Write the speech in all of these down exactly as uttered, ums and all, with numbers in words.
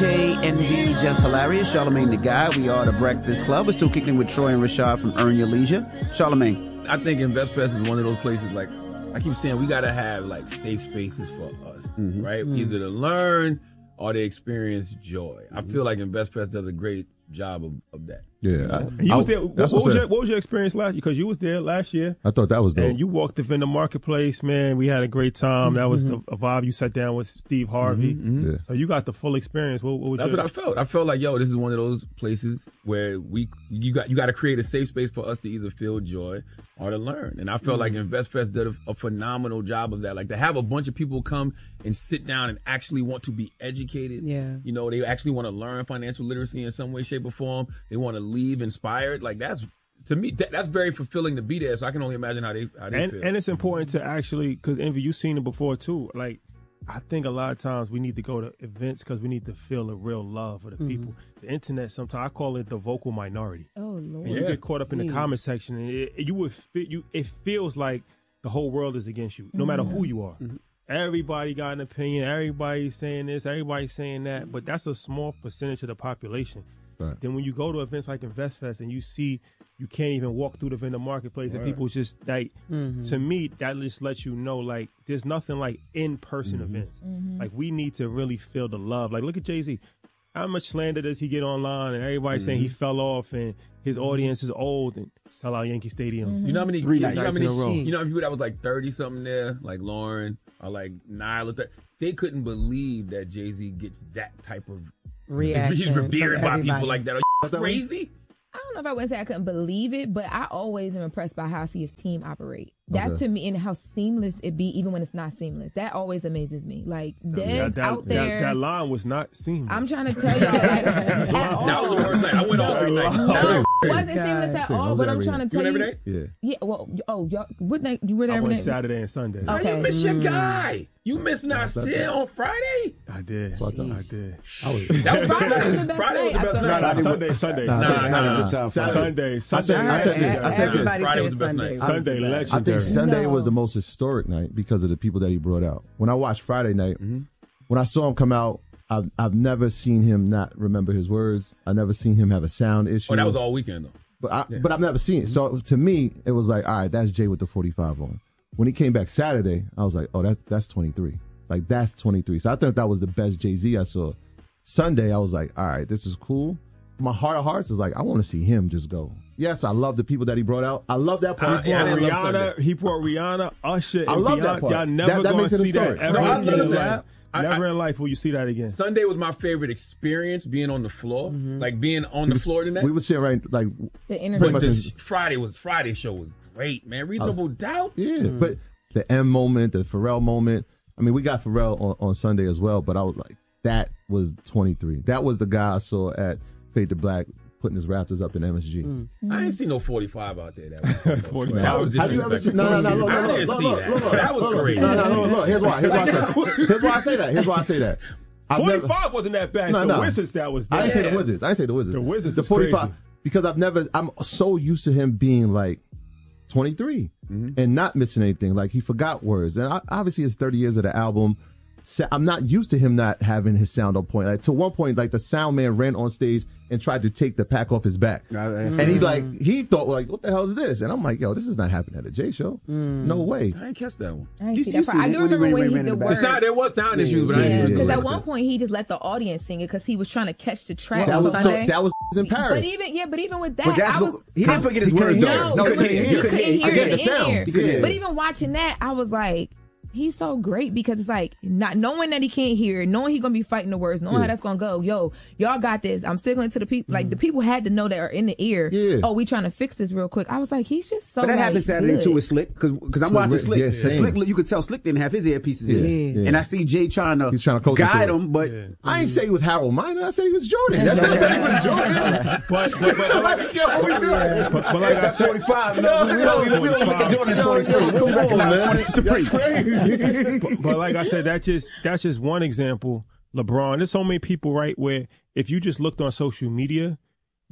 J N V, Just Hilarious. Charlamagne the Guy. We are the Breakfast Club. We're still kicking with Troy and Rashad from Earn Your Leisure. Charlamagne. I think InvestFest is one of those places, like, I keep saying, we got to have, like, safe spaces for us, mm-hmm. right? Mm-hmm. Either to learn or to experience joy. Mm-hmm. I feel like InvestFest does a great job of, of that. Yeah. I, you was there, what, what, was your, what was your experience last year? Because you was there last year. I thought that was dope. And you walked up in the marketplace, man. We had a great time. Mm-hmm. That was the a vibe. You sat down with Steve Harvey. Mm-hmm. Yeah. So you got the full experience. What, what was That's your... what I felt. I felt like, yo, this is one of those places where we you got you got to create a safe space for us to either feel joy or to learn. And I felt mm-hmm. like InvestFest did a, a phenomenal job of that. Like, to have a bunch of people come and sit down and actually want to be educated. Yeah. You know, they actually want to learn financial literacy in some way, shape, or form. They want to leave inspired. Like, that's, to me, that, that's very fulfilling to be there. So I can only imagine how they, how they and, feel. And it's important to actually, because Envy, you've seen it before too. Like, I think a lot of times we need to go to events because we need to feel the real love for the mm-hmm. people. The internet, sometimes I call it the vocal minority. Oh Lord! And you yeah. get caught up in the yeah. comment section, and it, you would fit, you. It feels like the whole world is against you, no mm-hmm. matter who you are. Mm-hmm. Everybody got an opinion. Everybody's saying this. Everybody's saying that. But that's a small percentage of the population. Right. Then when you go to events like InvestFest and you see you can't even walk through the vendor marketplace right. and people just like, mm-hmm. to me, that just lets you know, like, there's nothing like in-person mm-hmm. events. Mm-hmm. Like, we need to really feel the love. Like, look at Jay-Z. How much slander does he get online and everybody mm-hmm. saying he fell off and his audience is old and sell out Yankee Stadium. Mm-hmm. You know how many Three nights you know how many, in a row. You know how many people that was like thirty-something there, like Lauren or like Nyla, they couldn't believe that Jay-Z gets that type of reaction. He's revered by people like that. Are you crazy? I don't know if I would say I couldn't believe it, but I always am impressed by how I see his team operate. That's Okay. to me, and how seamless it be, even when it's not seamless. That always amazes me. Like, Dez that, that, out there. That, that line was not seamless. I'm trying to tell y'all, like, at all. That was the worst night. I went all three nights. No, it wasn't seamless at Same. I all, was but there I'm every trying to night. tell You you. went every day? Yeah. Yeah, well, oh, y'all, what night? You were there I every went night? Saturday and Sunday. Oh. Okay. You missed your Mm. guy. You missed Nasir on Friday? I did. That's what I I did. I was, That was Friday was the best Friday was the night. best I night. Nah, nah, Sunday, Sunday. Nah, Sunday, nah, not nah. a good time. Sunday, I Sunday. said, I said this. I said this. Everybody Friday said was the best Sunday. night. Sunday, I legendary. think Sunday No. was the most historic night because of the people that he brought out. When I watched Friday night, Mm-hmm. when I saw him come out, I've, I've never seen him not remember his words. I never seen him have a sound issue. Oh, that was all weekend, though. But I, Yeah. but I've never seen it. So to me, it was like, all right, that's Jay with the forty-five on. When he came back Saturday, I was like, oh, that's that's twenty-three. Like, that's twenty-three. So I think that was the best Jay-Z I saw. Sunday, I was like, all right, this is cool. My heart of hearts is like, I want to see him just go. Yes, I love the people that he brought out. I love that part. Uh, yeah, I didn't love Rihanna, Sunday. he brought Rihanna, Usher, and I love Beyonce. that part. Y'all never That- that gonna makes it see that historic. ever No, I in love your that. life. I- Never I- in life will you see that again. Sunday was my favorite experience, being on the floor. Mm-hmm. Like, being on the floor tonight. We would sit right, like, The Pretty internet. But much this in- Friday was Friday show was great, man. Reasonable Doubt. yeah. Mm. But the M moment, the Pharrell moment, I mean, we got Pharrell on, on Sunday as well, but I was like, that was twenty-three. That was the guy I saw at Fade to Black putting his Raptors up in M S G. Mm. I ain't see no forty-five out there. That was forty-five. That was Have you ever seen? disrespectful. No, no, no, look, I look, didn't look, see look, that. look, look, That was look, crazy. No, no, no, look. Here's why. Here's why I say. Here's why I say that. Here's why I say that. I've never- forty-five wasn't that bad. No, the no. Wizards that was bad. I didn't say the Wizards. I didn't say the Wizards. The Wizards The is forty-five. crazy. Because I've never. I'm so used to him being like twenty-three Mm-hmm. and not missing anything. Like, he forgot words, and I, obviously it's thirty years of the album. So I'm not used to him not having his sound on point. Like, to one point, like, the sound man ran on stage and tried to take the pack off his back, and he like he thought like, what the hell is this? And I'm like, yo, this is not happening at a J show. No way. I didn't catch that one. I, ain't You- see you that part. I seen do it when he remember ran- when ran he in the the back. words. The sound, there was sound issues, but I Yeah, didn't see because the at word. one point he just let the audience sing it because he was trying to catch the track That on was so, Sunday. that was in Paris. But even yeah, but even with that, But that's I what, was he didn't forget his He couldn't words, hear though. it. no, No, it he was, couldn't you hear it. couldn't hear Again, it the in sound. there. He couldn't hear But it. even watching that, I was like, he's so great because it's like not knowing that he can't hear it, knowing he's gonna be fighting the words, knowing Yeah. how that's gonna go. Yo, y'all got this. I'm signaling to the people. Like the people had to know that are in the ear. Yeah. Oh, we trying to fix this real quick. I was like, he's just so. But that like, happened Saturday good. too with Slick, because I'm Slick, watching Slick. yeah, And same. Slick, you could tell Slick didn't have his earpieces Yeah, in, yeah. and I see Jay trying to, He's trying to coach him guide through it. him, but Yeah. I ain't say he was Harold Miner. I said he was Jordan. That's not saying he was Jordan. But, but, but, I'm like, yo, what we doing? but, but like I said, forty-five. No, we don't, we don't, we don't look at Jordan at twenty-three. Yo, We come on, recognize man. twenty-three. Crazy. but, but like I said, that just that's just one example. LeBron, there's so many people, right, where if you just looked on social media,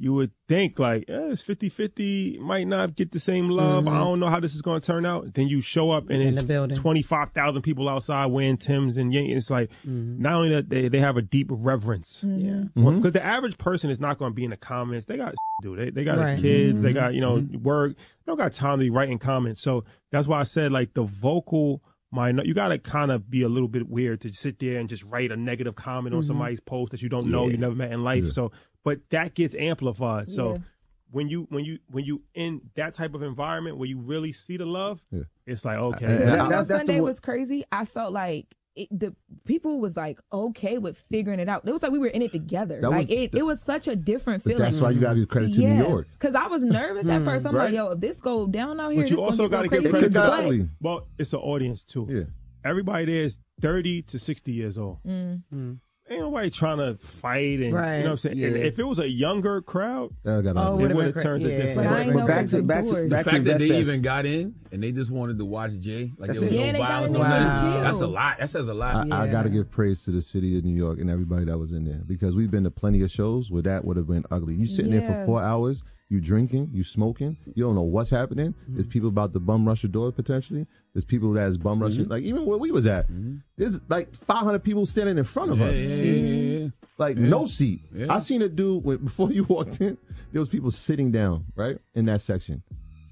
you would think like, eh, it's fifty-fifty, might not get the same love. Mhm. I don't know how this is going to turn out. Then you show up and In it's the building. twenty-five thousand people outside wearing Timbs and Yankees. It's like, not only that they, they have a deep reverence. Yeah. Because Mhm. the average person is not going to be in the comments. They got do they they got Right. kids. They Mhm. got you know Mhm. work. They don't got time to be writing comments. So that's why I said like the vocal minor. You got to kind of be a little bit weird to sit there and just write a negative comment on Mhm. somebody's post that you don't know, Yeah. you never met in life. Yeah. So, but that gets amplified. So. Yeah. When you when you when you in that type of environment where you really see the love, Yeah. it's like okay. And- You and know I- what that's the Sunday one- was crazy. I felt like it, the people was like okay with figuring it out. It was like we were in it together. That like was it, the- it was such a different But feeling. that's why you got to give credit to yeah, New York. because I was nervous at first. I'm Right. like, yo, if this go down out here, But you this also got to give crazy. credit to But- the ugly. well, it's an audience too. Yeah. Everybody there is thirty to sixty years old. Mm. Ain't nobody trying to fight and Right. you know what I'm saying. Yeah. And if it was a younger crowd, That got Oh, ugly. it would've would been have turned cra- a yeah. different. But I ain't But know back it's to back to indoors. The back to fact that they Invest even Fest. got in and they just wanted to watch Jay, like That's there was it. no Yeah, they got violence, in no there nothing. just chill. That's a lot. That says a lot. I, I Yeah. got to give praise to the city of New York and everybody that was in there because we've been to plenty of shows where that would have been ugly. You sitting there for Yeah. four hours, you drinking, you smoking, you don't know what's happening. There's people about to bum rush your door potentially. There's people that's bum rushing. Like even where we was at, there's like five hundred people standing in front of Yeah, us. yeah, yeah, yeah, yeah. Like Yeah. no seat. Yeah. I seen a dude when, before you walked in. There was people sitting down right in that section,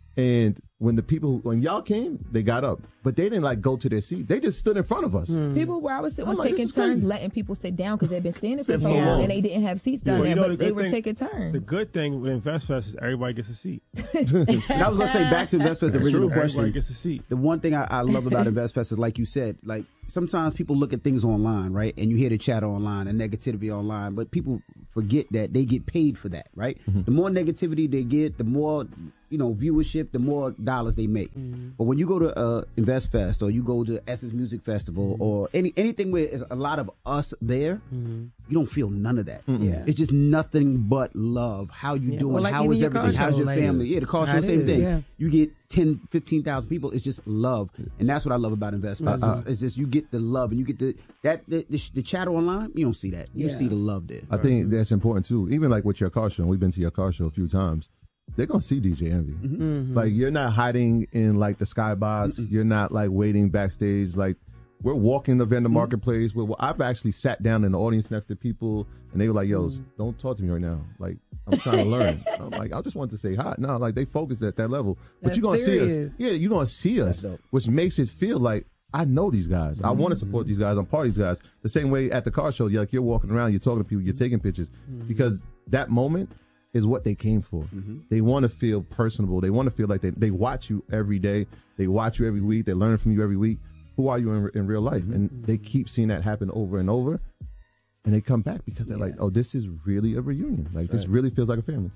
and when the people when y'all came, they got up, but they didn't like go to their seat. They just stood in front of us. People where I was sitting I'm was like, this taking is turns crazy. letting people sit down because they'd been standing for Sit so so long long. and they didn't have seats down Well, there, you know, but the they good were thing- taking turns. The good thing with InvestFest is everybody gets a seat. I was gonna say back to Invest Fest. The original Everybody question. gets a seat. The one thing I, I love about InvestFest is, like you said, like sometimes people look at things online, right? And you hear the chatter online and negativity online, but people forget that they get paid for that, right? The more negativity they get, the more, you know, viewership, the more dollars they make. But when you go to uh, InvestFest or you go to Essence Music Festival or any anything where there's a lot of us there, you don't feel none of that. Yeah. It's just nothing but love. How you Yeah. doing? Well, like How even is your car everything? How's show, your like- family? Yeah, the car How show, it same is, thing. yeah. You get ten, fifteen thousand people. It's just love, and that's what I love about InvestFest. Uh, uh, it's, it's just you get the love, and you get the that the, the, the chatter online. You don't see that. You Yeah. see the love there. I think that's important too. Even like with your car show, we've been to your car show a few times. They're gonna see D J Envy. Mm-hmm. Like you're not hiding in like the skybox. You're not like waiting backstage. Like we're walking the vendor marketplace. Where I've actually sat down in the audience next to people, and they were like, "Yo, don't talk to me right now. Like I'm trying to learn." I'm like, I just want to say hi. No, like they focused at that level. But That's you're gonna see serious. us. Yeah, you're gonna see us, dope. which makes it feel like. I know these guys. I want to support these guys. I'm part of these guys. The same way at the car show, you're like you're walking around, you're talking to people, you're taking pictures, because that moment is what they came for. They want to feel personable. They want to feel like they, they watch you every day. They watch you every week. They learn from you every week. Who are you in, in real life? And they keep seeing that happen over and over. And they come back because they're like, oh, this is really a reunion. Like, this really feels like a family.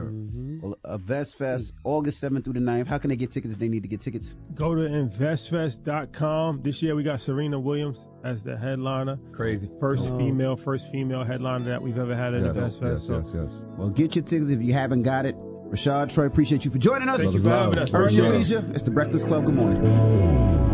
Well, uh, InvestFest, August seventh through the ninth. How can they get tickets if they need to get tickets? Go to investfest dot com. This year we got Serena Williams as the headliner. Crazy. First female, first female headliner that we've ever had at Yes, InvestFest. yes, so yes, yes. Well, get your tickets if you haven't got it. Rashad, Troy, appreciate you for joining us. Thank you for having us. Earn your Appreciate it. leisure. It's the Breakfast Club. Good morning.